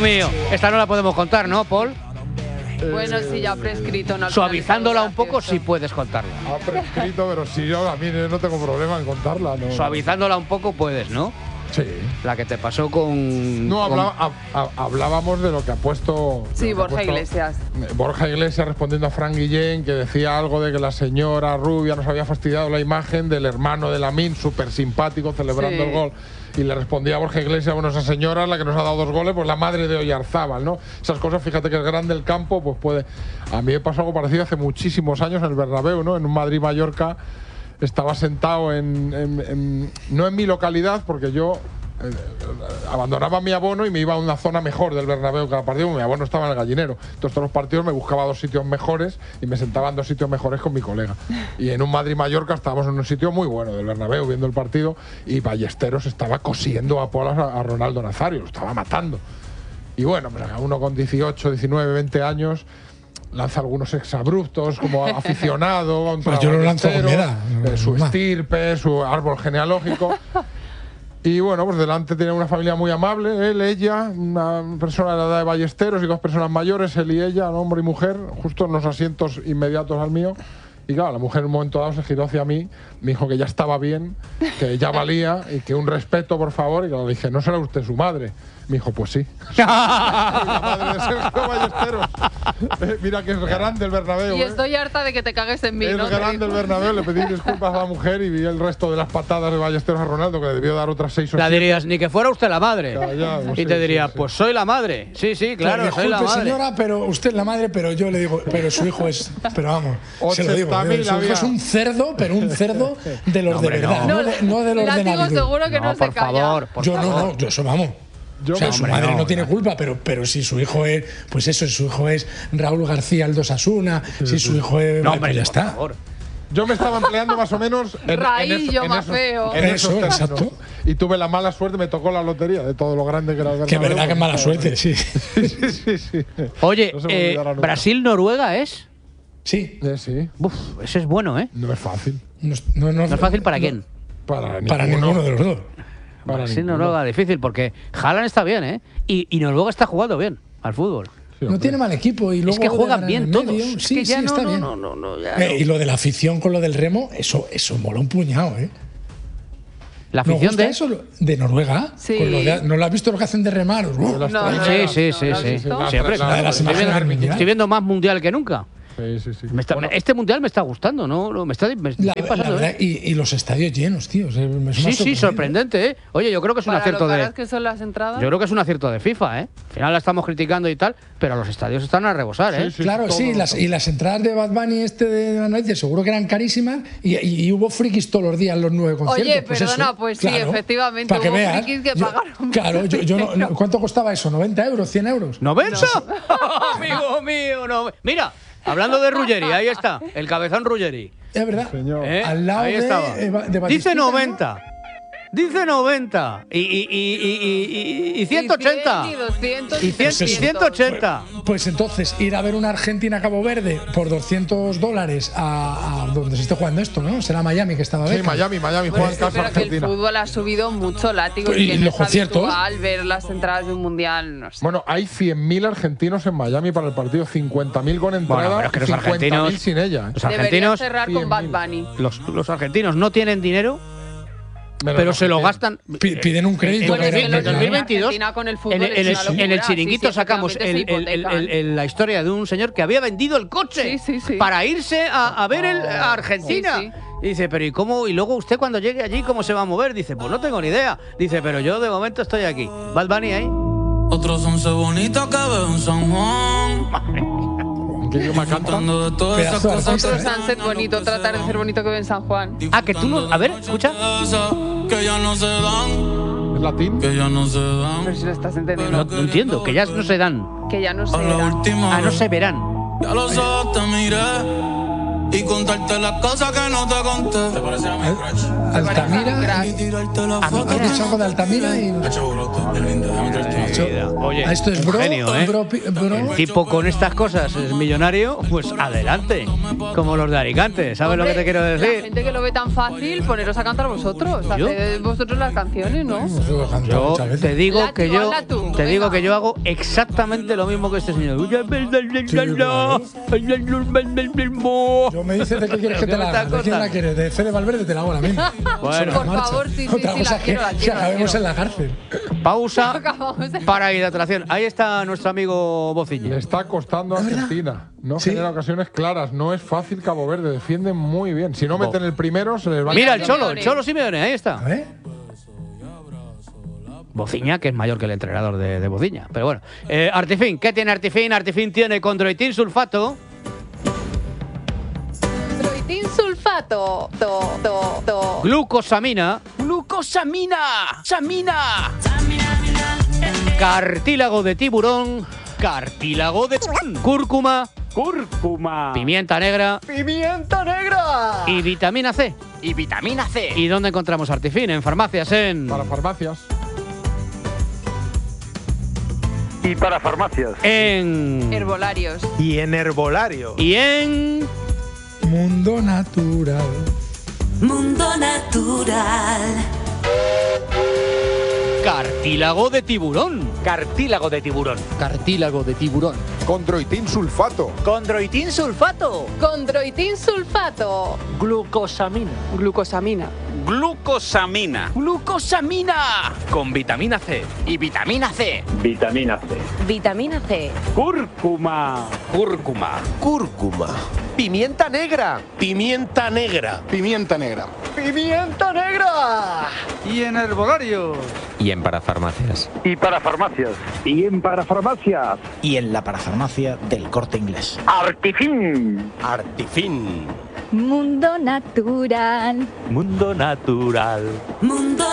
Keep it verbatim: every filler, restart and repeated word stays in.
mío. Esta no la podemos contar, ¿no, Paul? Bueno, sí, ya prescrito. No Suavizándola un poco, sí puedes contarla. Ha prescrito, pero si yo a mí no tengo problema en contarla. No. Suavizándola un poco puedes, ¿no? Sí. La que te pasó con… No, con… hablaba, a, a, hablábamos de lo que ha puesto… Sí, Borja puesto, Iglesias. Borja Iglesias respondiendo a Fran Guillén, que decía algo de que la señora rubia nos había fastidiado la imagen del hermano de Lamine, súper simpático, celebrando sí. el gol. Y le respondía a Borja Iglesias, bueno, esa señora, la que nos ha dado dos goles, pues la madre de Oyarzábal, ¿no? Esas cosas, fíjate que es grande el campo, pues puede… A mí me pasó algo parecido hace muchísimos años en el Bernabéu, ¿no? En un Madrid-Mallorca estaba sentado en, en, en… No en mi localidad, porque yo… Eh, abandonaba mi abono y me iba a una zona mejor del Bernabéu cada partido. Mi abono estaba en el Gallinero. Entonces todos los partidos me buscaba dos sitios mejores y me sentaba en dos sitios mejores con mi colega. Y en un Madrid-Mallorca estábamos en un sitio muy bueno del Bernabéu viendo el partido y Ballesteros estaba cosiendo a polas a, a Ronaldo Nazario, lo estaba matando. Y bueno, pues uno con dieciocho, diecinueve, veinte años lanza algunos exabruptos como aficionado contra pues yo lo lanzo con edad. Eh, su estirpe, su árbol genealógico. Y bueno, pues delante tenía una familia muy amable, él, ella, una persona de la edad de Ballesteros y dos personas mayores, él y ella, hombre y mujer, justo en los asientos inmediatos al mío. Y claro, la mujer en un momento dado se giró hacia mí, me dijo que ya estaba bien, que ya valía y que un respeto, por favor. Y claro, le dije, ¿no será usted su madre? Me dijo, pues sí. La madre de Sergio Ballesteros. Eh, mira que es grande el Bernabéu. Y estoy eh. harta de que te cagues en mí. Es ¿no? grande el Bernabéu. Le pedí disculpas a la mujer y vi el resto de las patadas de Ballesteros a Ronaldo, que le debió dar otras seis o La siete. dirías, ni que fuera usted la madre. Ya, ya, pues y sí, te diría, sí, sí. pues soy la madre. Sí, sí, claro, claro soy la madre. señora, pero usted es la madre, pero yo le digo, pero su hijo es… Pero vamos, se lo digo, su hijo había. es un cerdo, pero un cerdo de los No, de hombre, verdad, no. no, de, no de los de Látigo Navidad. seguro que no, no se por calla. favor, por Yo favor. no, no, yo eso vamos. Yo, o sea, no, su hombre, madre no, no tiene no. culpa, pero, pero si su hijo es, pues eso, su hijo es Raúl García el dos Asuna, sí, si su hijo es… No, pues hombre, ya por está. favor. Yo me estaba empleando más o menos en, Raillo en, eso, en, más esos, feo. en esos Eso, términos. exacto. Y tuve la mala suerte, me tocó la lotería de todo lo grande que era el Bernabéu. Que verdad que es mala suerte, sí. Sí, sí, sí, sí. Oye, No se me eh, olvidará nunca. Brasil-Noruega es… Sí. Eh, sí. Uf, ese es bueno, ¿eh? No es fácil. No, no, no, ¿No es fácil para no, quién? Para, Para ninguno de los dos. Para Brasil-Noruega, difícil, porque Haaland está bien, ¿eh? Y, y Noruega está jugando bien al fútbol. Sí, No tiene mal equipo y luego Es que juegan en bien el todos. medio. Es Sí, que ya sí, no, está no, bien. no, no, no, ya Eh, no. y lo de la afición con lo del remo, eso, eso mola un puñado, ¿eh? La ¿Nos afición gusta de… eso de Noruega? Sí. Con lo de- ¿No lo has visto lo que hacen de remar? Uf, No, No, no, Sí, no, sí, no, sí, ¿lo has sí. visto? Siempre. Una de las Estoy imágenes del viendo, mundial. estoy viendo más mundial que nunca. Sí, sí, sí. Me está- Bueno, este mundial me está gustando, ¿no? Me está, me La, estoy la pasando, verdad, ¿eh? y, y los estadios llenos, tío. Es una Sí, sí, sorprendente. sorprendente, ¿eh? Oye, yo creo que es un Para acierto lo de… caras que son las entradas. Yo creo que es un acierto de FIFA, ¿eh? Al final la estamos criticando y tal, pero los estadios están a rebosar, ¿eh? Sí, sí. Claro, todo, sí, todo. las, y las entradas de Bad Bunny este de la noche seguro que eran carísimas y, y, y hubo frikis todos los días en los nueve conciertos. Oye, pues perdona, eso, pues sí, claro, efectivamente, para que hubo veas. frikis que Yo- pagaron Claro, yo, yo no, dinero. no- ¿cuánto costaba eso? ¿noventa euros? ¿cien euros? ¿Noventa? Amigo mío, no. Mira, hablando de Ruggeri, ahí está, el cabezón Ruggeri. Es verdad. Señor. ¿Eh? Al lado Ahí de, estaba. eh, de Dice Batistita, noventa. Dice noventa. Y, y, y, y, y, y ciento ochenta. Y doscientos. Y, cien, y ciento ochenta. ¿no? Pues entonces, ir a ver una Argentina-Cabo Verde por doscientos dólares a, a donde se esté jugando esto, ¿no? Será Miami que estaba Sí, Beckham. Miami, Miami, Bueno, juega en sí, casa pero que el Argentina. fútbol ha subido mucho látigo Y y, que los no es conciertos. habitual ver las entradas de un mundial, no sé. Bueno, hay cien mil argentinos en Miami para el partido, cincuenta mil con entrada, Bueno, pero es que los cincuenta mil argentinos- sin ella. ¿eh? Los Deberían argentinos, cerrar con Bad cien mil. Bunny. los, los argentinos no tienen dinero, Menos pero los se lo que gastan. Pi- Piden un crédito. Bueno, que en era- el dos mil veintidós, Argentina con el fútbol en el, es en el- una locura. en el Sí, chiringuito sí, sacamos el- efectivamente se el- el- hipotecan. el- el- la historia de un señor que había vendido el coche Sí, sí, sí. para irse a, a ver el, a Argentina. Sí, sí. Y dice, pero ¿y cómo? Y luego usted cuando llegue allí, ¿cómo se va a mover? Dice, pues no tengo ni idea. Dice, pero yo de momento estoy aquí. Bad Bunny ahí. Otros once bonitos que veo en San Juan. ¿En qué idioma canta? Disfrutando de todas esas Pedazo de cosas. artista, Otro ¿eh? sunset bonito, tratar de ser bonito que ve en San Juan. Ah, que tú no… A ver, escucha. Que ya no se dan. ¿Es latín? Que ya no se Pero dan. si lo estás entendiendo. No, no entiendo, que ya no se dan. Que ya no se A la da. última Ah, no vez. se verán. Ya los ojos te miré. Y contarte las cosas que no te conté. ¿Te parece a mi crush? Altamira. Y tirarte la ¿Has foto. dicho algo de Altamira? Y… Oye, Esto es un bro, genio, ¿eh? bro, pi- bro. El tipo con estas cosas es millonario, pues adelante. Como los de Alicante, ¿sabes lo que te quiero La decir? gente que lo ve tan fácil, poneros a cantar vosotros. ¿Yo? Haced vosotros las canciones, ¿no? Hemos cantado Yo muchas veces. te digo Látigo, que yo, hazla tú. Te digo que yo hago exactamente lo mismo que este señor. Yo me dices de qué quieres que te la haga. ¿De quién la quieres? De Fede Valverde te la hago ahora mismo. Bueno. Por favor, sí, sí, Otra sí, cosa la es que, quiero, la que quiero, la acabemos quiero. en la cárcel. Pausa Acabamos de- para hidratación. Ahí está nuestro amigo Le Bociña. está costando a Argentina. No Sí. genera ocasiones claras. No es fácil Cabo Verde. Defienden muy bien. Si no meten el primero, se les va a Mira el Simeone. Cholo, el Cholo Simeone, ahí A está. ver. Bociña, que es mayor que el entrenador de, de Bociña. Pero bueno. Eh, Artifin, ¿qué tiene Artifin? Artifin tiene condroitin sulfato. Droitin sulfato. To, to, to. Glucosamina. ¡Glucosamina! ¡Samina! Cartílago de tiburón. Cartílago de cúrcuma. ¡Cúrcuma! Pimienta negra. ¡Pimienta negra! Y vitamina C. Y vitamina C. ¿Y dónde encontramos Artifin? En farmacias, en. Para farmacias. Y para farmacias. En. Herbolarios. Y en herbolario. Y en. Mundo natural. Mundo natural. Cartílago de tiburón. Cartílago de tiburón. Cartílago de tiburón. Condroitin sulfato. Condroitin sulfato. Condroitin sulfato. Glucosamina. Glucosamina. Glucosamina. Glucosamina. Con vitamina C. Y vitamina C. Vitamina C. Vitamina C. Cúrcuma. Cúrcuma. Cúrcuma. Pimienta negra. Pimienta negra. Pimienta negra. ¡Pimienta negra! Y en herbolario. Y en parafarmacias. Y para farmacias. Y en para farmacias. Y en la parafarmacia del Corte Inglés. Artifin. Artifin. Mundo natural. Mundo natural. Mundo